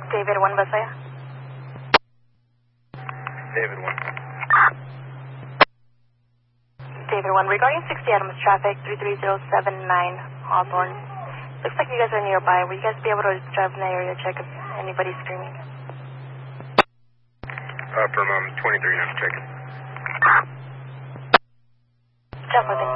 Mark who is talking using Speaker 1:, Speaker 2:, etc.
Speaker 1: David 1 ba saya?
Speaker 2: David 1.
Speaker 1: David 1, regarding 60 Adams traffic, 33079 Hawthorne. Looks like you guys are nearby. Will you guys be able to drive in the area, check if anybody's screaming?
Speaker 2: From 23 now, checking.
Speaker 1: Definitely.